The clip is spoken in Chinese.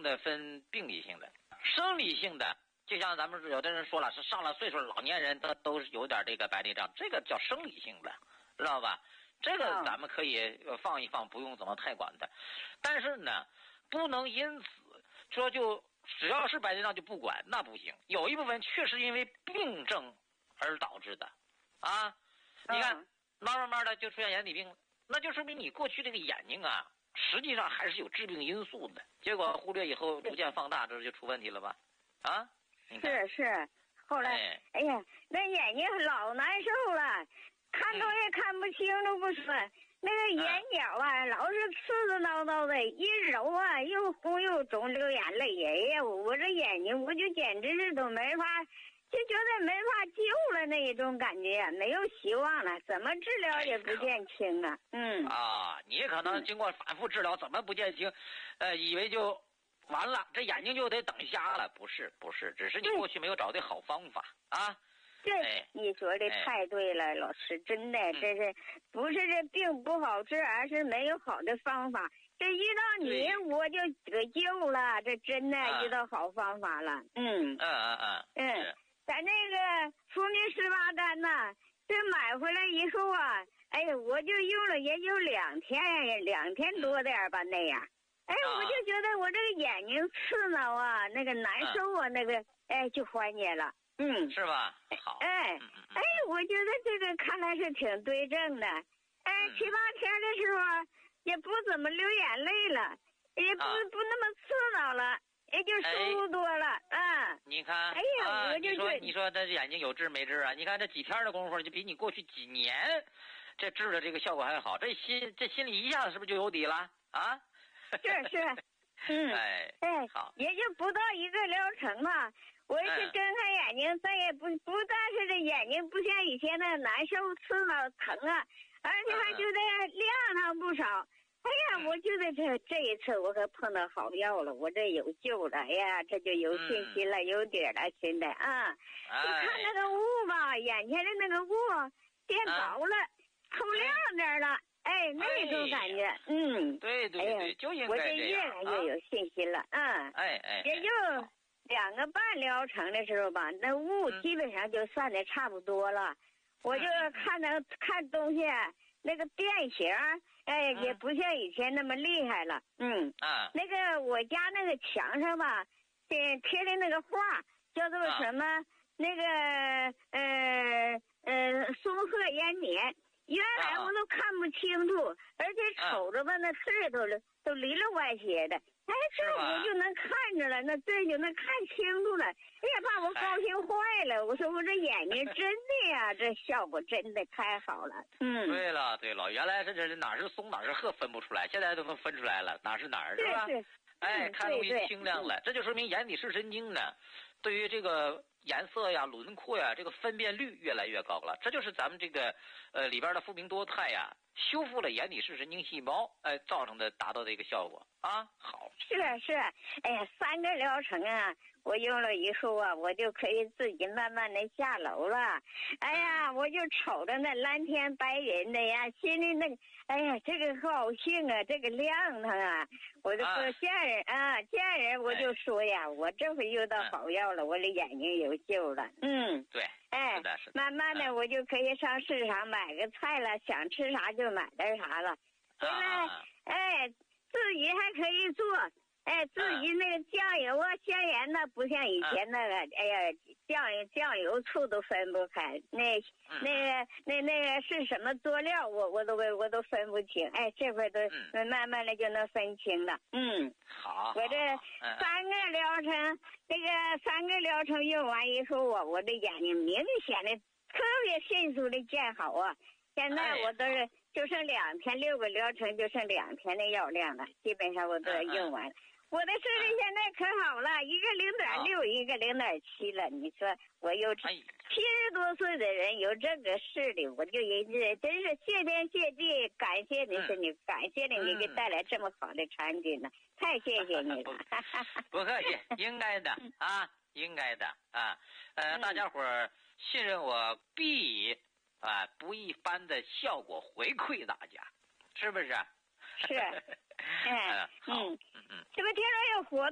的分病理性的，生理性的，就像咱们有的人说了，是上了岁数老年人都有点这个白内障，这个叫生理性的，知道吧？这个咱们可以放一放，不用怎么太管它。但是呢，不能因此说就只要是白内障就不管，那不行。有一部分确实因为病症而导致的，啊，你看，慢慢的就出现眼底病了，那就说明你过去这个眼睛啊，实际上还是有致病因素的。结果忽略以后逐渐放大，这就出问题了吧？啊， 是，后来，哎呀，那眼睛老难受了，看东西看不清都不说，那个眼角啊，老是刺刺挠挠的，一揉啊，又红又肿，流眼泪。哎呀，我这眼睛我就简直是都没法，就觉得没法救了那一种感觉，没有希望了，怎么治疗也不见轻啊。 你可能经过反复治疗，怎么不见轻？以为就完了，这眼睛就得等瞎了？不是，只是你过去没有找对好方法啊。 对，你说的太对了，老师，真的，这是不是这病不好治，而是没有好的方法。这遇到你，我就得救了，这真的遇到好方法了。咱这个福明18丹呐，这买回来以后啊，哎呀，我就用了也有2天多点吧那样。哎，我就觉得我这个眼睛刺挠啊，那个难受啊，那个就缓解了。 是吧？好。 我觉得这个看来是挺对症的。7、8天的时候也不怎么流眼泪了，也不那么刺挠了，也就舒服多了啊。 你看， 哎呀，我就你说这眼睛有治没治啊？你看这几天的功夫，就比你过去几年这治的这个效果还好。这心里一下子是不是就有底了啊？ 是。好，也就不到1个疗程吧。我一睁开眼睛，再也不但是这眼睛不像以前那难受、刺挠、疼啊，而且还觉得亮堂不少。哎呀，我觉得这一次我可碰到好药了，我这有救了。哎呀，这就有信心了，有底了，现在啊。你看那个雾吧，眼前的那个雾变薄了，透亮点了。哎，那种感觉， 对，就应该这样。 我这越来越有信心了，也就2个半疗程的时候吧，那雾基本上就算的差不多了。我就看东西那个变形，也不像以前那么厉害了。那个我家那个墙上吧，贴的那个画叫做什么？那个松鹤延年。原来我都看不清楚，而且瞅着吧，那字都里里外斜的。哎，这我就能看着了，那字就能看清楚了。哎呀，把我高兴坏了。我说我这眼睛真的呀，这效果真的太好了。 对了，原来这哪是松哪是鹤分不出来，现在都能分出来了，哪是哪儿，是吧？看东西清亮了，这就说明眼底视神经呢，对于这个颜色呀、轮廓呀，这个分辨率越来越高了。这就是咱们这个里边的富明多肽呀，修复了眼底视神经细胞，造成的达到的一个效果啊。好， 是，哎呀，3个疗程啊，我用了以后啊，我就可以自己慢慢的下楼了。哎呀，我就瞅着那蓝天白云的呀，心里那个，哎呀，这个高兴啊，这个亮堂啊，我就说见人我就说呀，我这回遇到好药了，我的眼睛有救了。 对，是的， 慢慢的我就可以上市场买个菜了，想吃啥就买点啥了。回来，自己还可以做。自己那个酱油啊、香盐呢，不像以前那个，哎呀，酱油、醋都分不开。那个是什么佐料，我都分不清。哎，这回都慢慢的就能分清了。 好。 我这3个疗程，这个3个疗程用完以后啊，我的眼睛明显的特别迅速的见好啊。现在我都是就剩2天，6个疗程就剩2天的药量了，基本上我都用完了。我的视力现在可好了，一个0.6，一个0.7了。你说我有70多岁的人有这个视力，我就真是谢天谢地，感谢你，感谢你给带来这么好的产品了，太谢谢你了。 不客气，应该的啊，应该的啊。大家伙儿信任我，必以不一般的效果回馈大家，是不是？ 是。 好， 这不听说有活动